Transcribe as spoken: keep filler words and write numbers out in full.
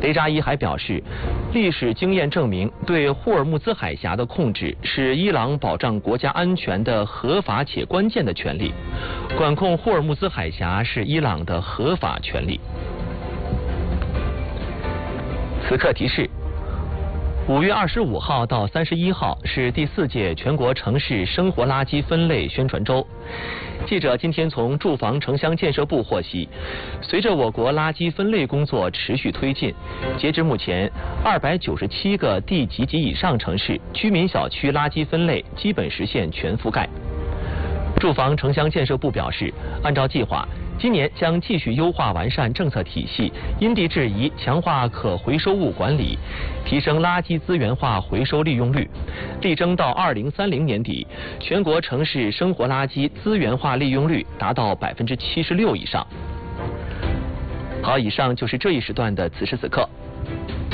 雷扎伊还表示，历史经验证明，对霍尔木兹海峡的控制是伊朗保障国家安全的合法且关键的权利。管控霍尔木兹海峡是伊朗的合法权利。此刻提示：五月二十五号到三十一号是第四届全国城市生活垃圾分类宣传周。记者今天从住房城乡建设部获悉，随着我国垃圾分类工作持续推进，截至目前，二百九十七个地级及以上城市居民小区垃圾分类基本实现全覆盖。住房城乡建设部表示，按照计划，今年将继续优化完善政策体系，因地制宜强化可回收物管理，提升垃圾资源化回收利用率，力争到二零三零年底，全国城市生活垃圾资源化利用率达到百分之七十六以上。好，以上就是这一时段的此时此刻。